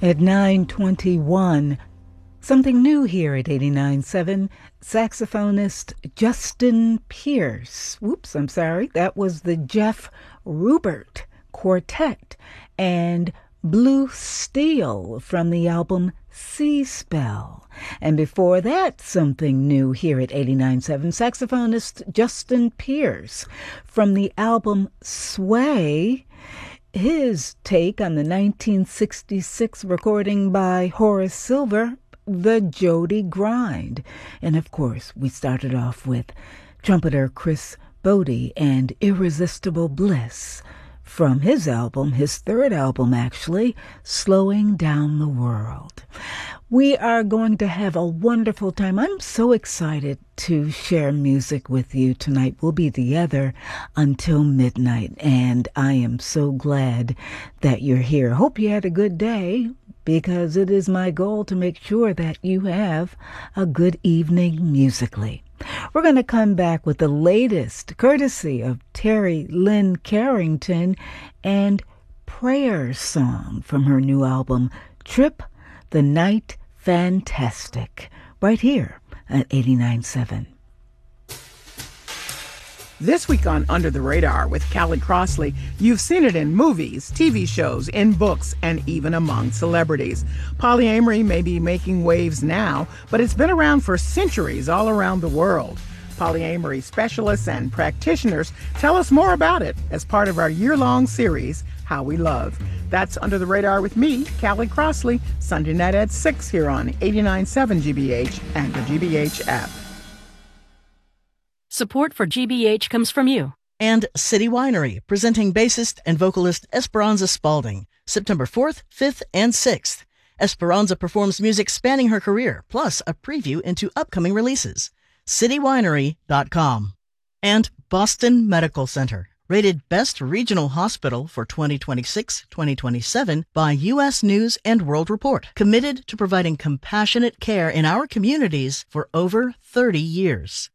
At 9:21, something new here at 89.7, saxophonist Justin Pierce. Whoops, I'm sorry. That was the Jeff Rubert Quartet and Blue Steel from the album Sea Spell. And before that, something new here at 89.7, saxophonist Justin Pierce from the album Sway, his take on the 1966 recording by Horace Silver, The Jody Grind. And of course, we started off with trumpeter Chris Bodie and Irresistible Bliss from his album, his third album actually, Slowing Down the World. We are going to have a wonderful time. I'm so excited to share music with you tonight. We'll be together until midnight, and I am so glad that you're here. Hope you had a good day, because it is my goal to make sure that you have a good evening musically. We're going to come back with the latest, courtesy of Terry Lynn Carrington, and Prayer Song from her new album, Trip the Night Fantastic, right here at 89.7. This week on Under the Radar with Callie Crossley, you've seen it in movies, TV shows, in books, and even among celebrities. Polyamory may be making waves now, but it's been around for centuries all around the world. Polyamory specialists and practitioners tell us more about it as part of our year-long series, How We Love. That's Under the Radar with me, Callie Crossley, Sunday night at 6 here on 89.7 GBH and the GBH app. Support for GBH comes from you. And City Winery, presenting bassist and vocalist Esperanza Spalding, September 4th, 5th, and 6th. Esperanza performs music spanning her career, plus a preview into upcoming releases. citywinery.com. And Boston Medical Center, rated Best Regional Hospital for 2026-2027 by U.S. News and World Report, committed to providing compassionate care in our communities for over 30 years.